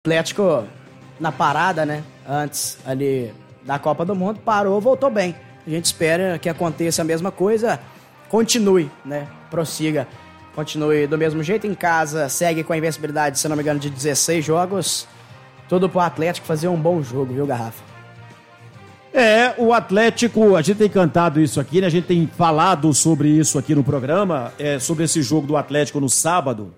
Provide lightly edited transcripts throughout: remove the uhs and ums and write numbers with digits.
Atlético na parada, né? Antes ali da Copa do Mundo, parou, voltou bem. A gente espera que aconteça a mesma coisa, continue, né? Prossiga, continue do mesmo jeito em casa, segue com a invencibilidade, se não me engano, de 16 jogos. Tudo pro Atlético fazer um bom jogo, viu, Garrafa? O Atlético, a gente tem cantado isso aqui, né? A gente tem falado sobre isso aqui no programa, sobre esse jogo do Atlético no sábado.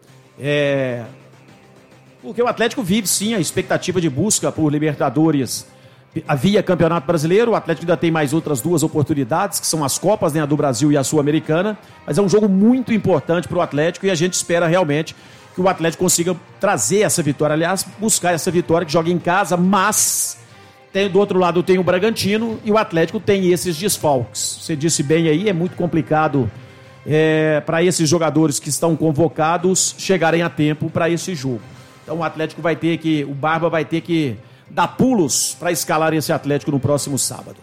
Porque o Atlético vive, sim, a expectativa de busca por Libertadores via Campeonato Brasileiro. O Atlético ainda tem mais outras duas oportunidades, que são as Copas, né, a do Brasil e a Sul-Americana. Mas é um jogo muito importante para o Atlético e a gente espera realmente que o Atlético consiga trazer essa vitória. Aliás, buscar essa vitória, que joga em casa, mas do outro lado tem o Bragantino e o Atlético tem esses desfalques. Você disse bem aí, é muito complicado para esses jogadores que estão convocados chegarem a tempo para esse jogo. Então o Barba vai ter que dar pulos para escalar esse Atlético no próximo sábado.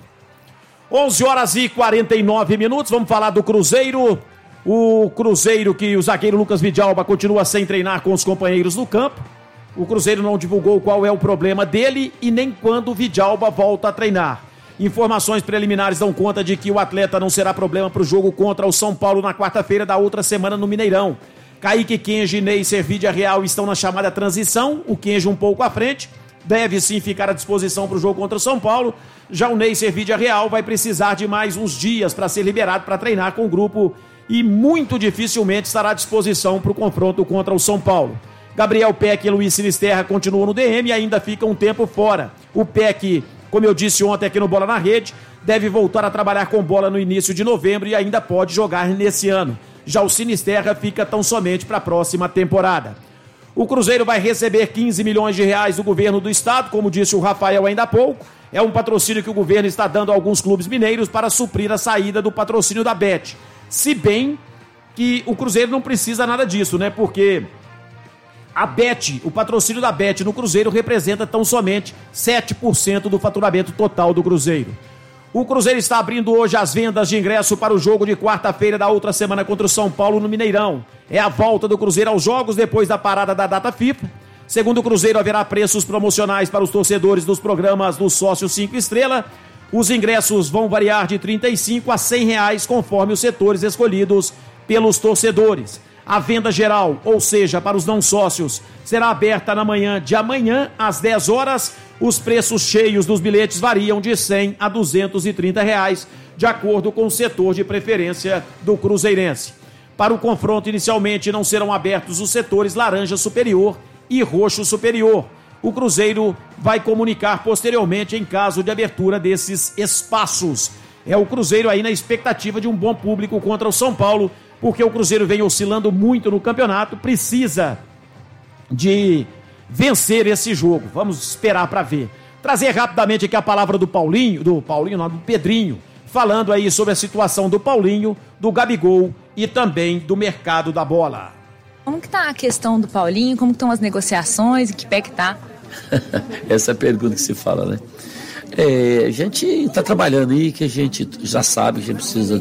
11h49, vamos falar do Cruzeiro. O Cruzeiro, que o zagueiro Lucas Vidalba continua sem treinar com os companheiros no campo. O Cruzeiro não divulgou qual é o problema dele e nem quando o Vidalba volta a treinar. Informações preliminares dão conta de que o atleta não será problema para o jogo contra o São Paulo na quarta-feira da outra semana no Mineirão. Kaique, Kenji e Ney Servídia Real estão na chamada transição, o Kenji um pouco à frente, deve sim ficar à disposição para o jogo contra o São Paulo. Já o Ney Servídia Real vai precisar de mais uns dias para ser liberado para treinar com o grupo e muito dificilmente estará à disposição para o confronto contra o São Paulo. Gabriel Peck e Luiz Sinisterra continuam no DM e ainda fica um tempo fora. O Peck, como eu disse ontem aqui no Bola na Rede, deve voltar a trabalhar com bola no início de novembro e ainda pode jogar nesse ano. Já o Sinisterra fica tão somente para a próxima temporada. O Cruzeiro vai receber 15 milhões de reais do governo do estado, como disse o Rafael ainda há pouco. É um patrocínio que o governo está dando a alguns clubes mineiros para suprir a saída do patrocínio da Bet. Se bem que o Cruzeiro não precisa nada disso, né? Porque a Bet, o patrocínio da Bet no Cruzeiro representa tão somente 7% do faturamento total do Cruzeiro. O Cruzeiro está abrindo hoje as vendas de ingresso para o jogo de quarta-feira da outra semana contra o São Paulo no Mineirão. É a volta do Cruzeiro aos jogos depois da parada da data FIFA. Segundo o Cruzeiro, haverá preços promocionais para os torcedores dos programas do Sócio 5 Estrela. Os ingressos vão variar de R$ 35 a R$ 100 conforme os setores escolhidos pelos torcedores. A venda geral, ou seja, para os não sócios, será aberta na manhã de amanhã às 10 horas. Os preços cheios dos bilhetes variam de R$ 100 a R$ 230, de acordo com o setor de preferência do cruzeirense. Para o confronto, inicialmente não serão abertos os setores laranja superior e roxo superior. O Cruzeiro vai comunicar posteriormente em caso de abertura desses espaços. É o Cruzeiro aí na expectativa de um bom público contra o São Paulo, porque o Cruzeiro vem oscilando muito no campeonato, precisa de vencer esse jogo. Vamos esperar para ver. Trazer rapidamente aqui a palavra do Pedrinho, falando aí sobre a situação do Paulinho, do Gabigol e também do mercado da bola. Como que tá a questão do Paulinho? Como que estão as negociações? Em que pé que tá? Essa é a pergunta que se fala, né? A gente está trabalhando aí, que a gente já sabe que a gente precisa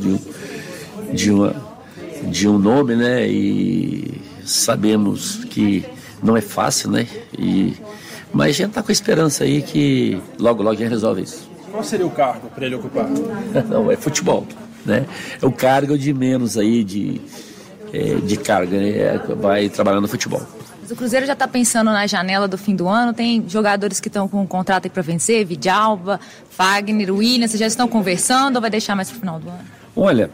de um nome, né? E sabemos que não é fácil, né? Mas a gente está com a esperança aí que logo a gente resolve isso. Qual seria o cargo para ele ocupar? Não, é futebol, né? É o cargo de menos aí de carga, né? Vai trabalhar no futebol. Mas o Cruzeiro já está pensando na janela do fim do ano, tem jogadores que estão com um contrato aí para vencer, Vidalba, Fagner, William, vocês já estão conversando ou vai deixar mais para o final do ano? Olha,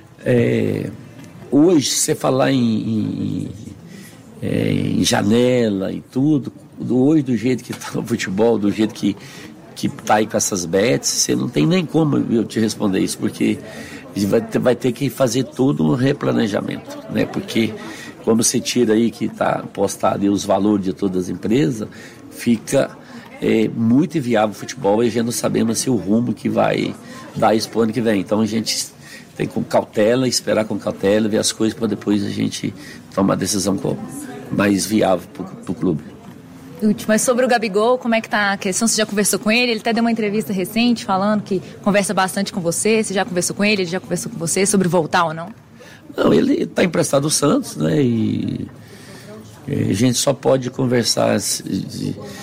hoje, se você falar em janela e tudo, hoje do jeito que está o futebol, do jeito que está aí com essas bets, você não tem nem como eu te responder isso, porque vai ter que fazer todo um replanejamento, né? Porque quando você tira aí que está postado aí os valores de todas as empresas, fica muito inviável o futebol e a gente não sabemos se o rumo que vai dar isso para o ano que vem. Então a gente tem com cautela, esperar com cautela, ver as coisas para depois a gente tomar a decisão mais viável para o clube. Mas sobre o Gabigol, como é que tá a questão? Você já conversou com ele? Ele até deu uma entrevista recente falando que conversa bastante com você. Você já conversou com ele? Ele já conversou com você sobre voltar ou não? Não, ele está emprestado ao Santos, né? A gente só pode conversar